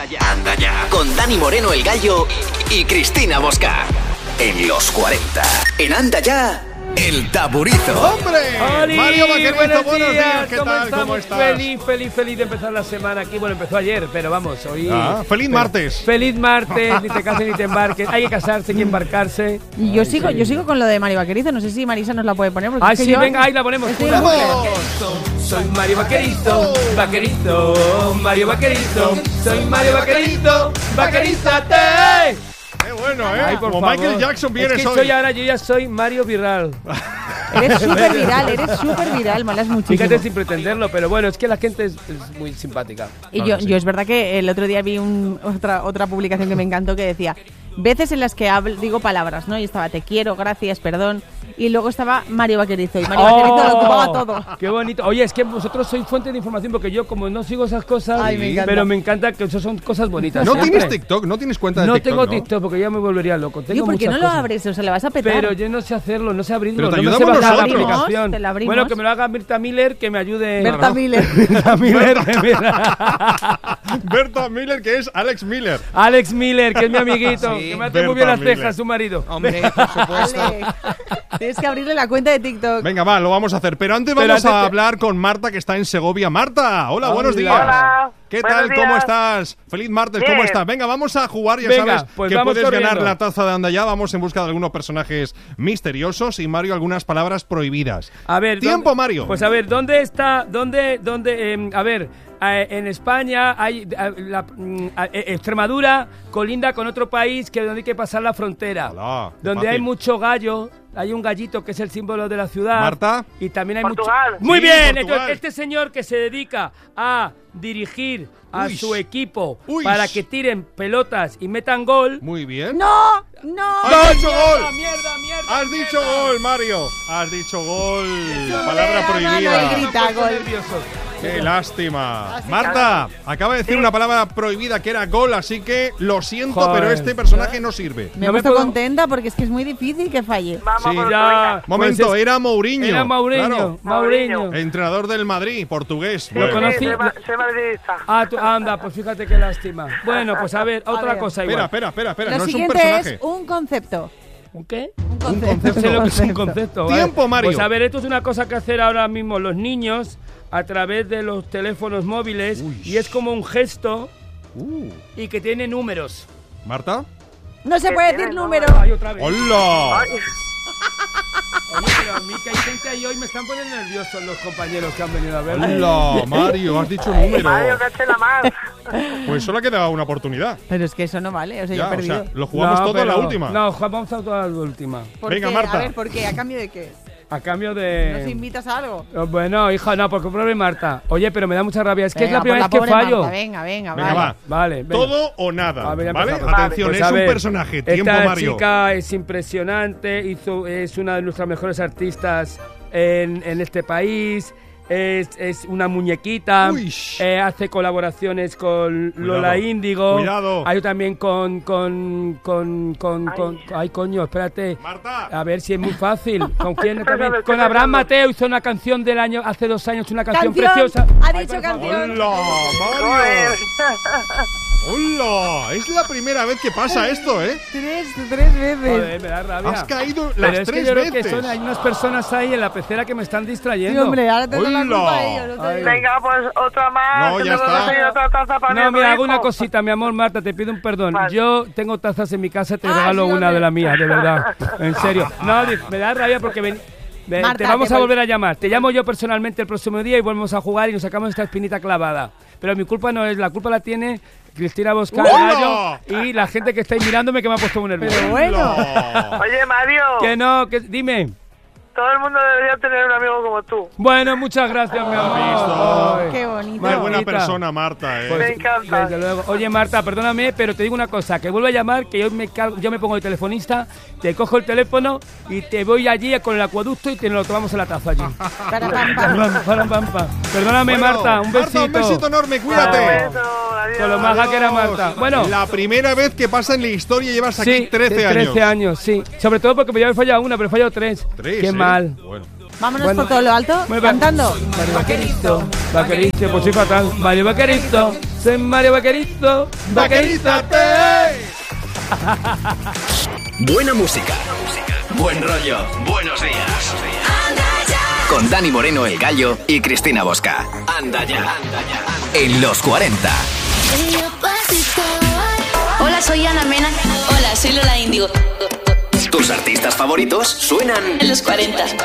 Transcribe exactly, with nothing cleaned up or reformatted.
Anda ya, anda ya. Con Dani Moreno el Gallo y Cristina Mosca. En los cuarenta. En Anda Ya, el Taburizo. ¡Hombre! ¡Oli! Mario Vaquerizo, buenos, buenos días. días. ¿Qué ¿Cómo tal? estamos? ¿Cómo estás? Feliz, feliz, feliz de empezar la semana aquí. Bueno, empezó ayer, pero vamos, hoy... Ah, feliz pero, martes. Feliz martes, ni te cases ni te embarques. Hay que casarse, hay que embarcarse. Y yo Ay, sigo, sí. yo sigo con lo de Mario Vaquerizo. No sé si Marisa nos la puede poner. porque Ah, es que sí, yo- venga, ahí la ponemos. Estoy Pura. en bucle. Soy Mario Vaquerizo, Vaquerizo, Mario Vaquerizo. Soy Mario Vaquerizo, Vaquerízate. ¡Qué bueno, eh! Ay, por Como favor. Michael Jackson vienes es que hoy. soy ahora, yo ya soy Mario Viral. Eres súper viral, eres súper viral. Molas muchísimo. Fíjate sin pretenderlo, pero bueno, es que la gente es, es muy simpática. Y Claro yo, que sí. yo es verdad que el otro día vi un, otra, otra publicación que me encantó que decía veces en las que hablo, digo palabras, ¿no? Y estaba te quiero, gracias, perdón. Y luego estaba Mario Vaquerizo. Y Mario Vaquerizo lo ocupaba todo. ¡Qué bonito! Oye, es que vosotros sois fuente de información porque yo como no sigo esas cosas, Ay, me encanta. pero me encanta que eso son cosas bonitas. ¿No siempre. tienes TikTok? ¿No tienes cuenta de No TikTok? tengo TikTok porque ya me volvería loco. Tengo Tío, ¿por qué muchas no lo cosas. abres? O sea, le vas a petar. Pero yo no sé hacerlo, no sé abrirlo, Pero te no me sé ayudamos bajar la nosotros. aplicación. Te la abrimos. Bueno, que me lo haga Mirta Miller, que me ayude. Berta Miller. Mirta Miller, que me- Berta Miller, que es Alex Miller. Alex Miller, que es mi amiguito, Sí, que me hace muy Berta bien las Miller. cejas, su marido. Hombre, por supuesto. Vale. Tienes que abrirle la cuenta de TikTok. Venga, va, lo vamos a hacer. Pero antes Pero vamos antes a te- hablar con Marta, que está en Segovia. Marta, hola, buenos Hola. días. Hola, ¿Qué buenos tal? ¿Cómo días. estás? Feliz martes, Bien. ¿cómo estás? Venga, vamos a jugar, ya Venga, sabes pues que vamos puedes corriendo. ganar la taza de Anda Ya. Vamos en busca de algunos personajes misteriosos y Mario algunas palabras prohibidas. A ver, Tiempo, ¿dónde- Mario. Pues a ver, ¿dónde está? ¿Dónde? ¿Dónde? eh, a ver, eh, en España hay eh, la, mm, eh, Extremadura colinda con otro país que donde hay que pasar la frontera, Hola, qué donde hay fácil. mucho gallo. Hay un gallito que es el símbolo de la ciudad. Marta. Y también hay Portugal. mucho. Muy Sí, bien. Portugal. Entonces, este señor que se dedica a dirigir a Uy. su equipo Uy. para que tiren pelotas y metan gol. Muy bien. ¡No! ¡No! ¡Has dicho ¡Mierda, gol! mierda, mierda! Has dicho mierda! gol, Mario. Has dicho gol. Palabra la mano y prohibida. grita. Me pongo gol. nervioso. Qué lástima. Marta, acaba de decir una palabra prohibida que era gol, así que lo siento, Joder. pero este personaje no sirve. Me he No me puesto puedo- contenta porque es que es muy difícil que falle. Vamos Sí, por Ya. otro, venga. Momento, Pues es- era Mourinho. Era Mourinho, Claro. Mourinho. Mourinho. Entrenador del Madrid, portugués. Sí, Lo Bueno. conocí. sí, soy, ma- soy madridista. Ah, tú, anda, pues fíjate qué lástima. Bueno, pues a ver, otra ver. cosa Espera, igual. espera, espera, espera. Lo no es un siguiente personaje. es un concepto. ¿Un qué? Un concepto. No sé lo que es un concepto. ¿vale? Tiempo, Mario. Pues a ver, esto es una cosa que hacer ahora mismo los niños a través de los teléfonos móviles Uy. y es como un gesto Uh, y que tiene números. Marta. No se ¿Qué puede tienes, decir no? número. Ay, otra vez. ¡Hola! Ay, Oye, pero a mí que hay gente ahí hoy me están poniendo nerviosos los compañeros que han venido a verme. ¡Hola, Mario! Has dicho número. Mario, caché la mar. Pues solo ha quedado una oportunidad. Pero es que eso no vale. O sea, yo Ya, he o perdido. sea, lo jugamos No, todo a la pero- última. No, jugamos a toda la última. ¿Por Venga, qué? Marta. A ver, ¿por qué? ¿A cambio de qué? A cambio de... ¿Nos invitas a algo? Oh, Bueno, hija, no, porque pobre Marta. Oye, pero me da mucha rabia. Es que Venga, es la primera por vez que pobre fallo. Marta, venga, venga, Venga, vale. va. Vale, venga. Todo o nada. A ver, ya ¿Vale? empezamos. Atención, Pues es a un ver, personaje. Tiempo, Esta Mario. chica es impresionante, hizo, es una de nuestras mejores artistas en, en este país. Es, es una muñequita, Uy. eh, hace colaboraciones con Lola Cuidado, Índigo. cuidado. Hay también con con con con, Ay. con- ay coño, espérate. Marta. A ver si es muy fácil. ¿Con quién Estoy también? pensando, Con estoy Abraham pensando. Mateo hizo una canción del año hace dos años, una canción, ¡Canción! preciosa. Ha Ay, dicho por favor. canción. ¡Hola, Joder. Mario! ¡Hola! Es la primera vez que pasa esto, ¿eh? Tres, tres veces. Joder, me da rabia. Has caído Pero las es que tres yo creo veces. que son, hay unas personas ahí en la pecera que me están Sí, distrayendo. hombre, ahora te doy la ¡Hola! culpa a ellos. no te Ay. digo. Venga, pues otra más. No, que ya me voy a está. conseguir otra taza para No, mi mira, hago hijo. una cosita, mi amor, Marta, te pido un perdón. Vale. Yo tengo tazas en mi casa, te Ah, regalo sí, una hombre. de las mías, de verdad. En serio. No, di- me da rabia porque ven- ven, Marta, te vamos te a vol- volver a llamar. Te llamo yo personalmente el próximo día y volvemos a jugar y nos sacamos esta espinita clavada. Pero mi culpa no es, la culpa la tiene Cristina Bosca, ¡Hola! Gallo, y la gente que estáis mirándome que me ha puesto muy nervioso. Pero bueno. ¡Hola! Oye, Mario, Que no, que dime. todo el mundo debería tener un amigo como tú. Bueno, muchas gracias, mi amor. visto? Ay. Qué bonito. Qué buena Martita. persona, Marta, ¿eh? Pues, Me encanta. desde luego. Oye, Marta, perdóname, pero te digo una cosa, que vuelvo a llamar, que yo me, cargo- yo me pongo de telefonista, te cojo el teléfono y te voy allí con el acueducto y te lo tomamos en la taza allí. Para, pam, pam. Pam, pam, pam, pam. Perdóname, Bueno, Marta, un besito. Marta, un besito enorme, Un cuídate. beso, adiós. Con lo maja que era Marta. Bueno, La primera vez que pasa en la historia llevas aquí sí, trece de años. trece años, sí. Sobre todo porque me había fallado una, pero he fallado tres. Tres, Qué ¿eh? mal. Bueno. Vámonos Bueno. por todo lo alto, Muy bien. cantando. Mario Vaquerito, Vaquerito, pues soy fatal. Mario Vaquerito, soy Mario Vaquerito, Vaquerízate. Buena música. Buen rollo. Buenos días. Con Dani Moreno, el Gallo, y Cristina Bosca. Anda ya. En los cuarenta. Hola, soy Ana Mena. Hola, soy Lola Índigo. Tus artistas favoritos suenan En los cuarenta.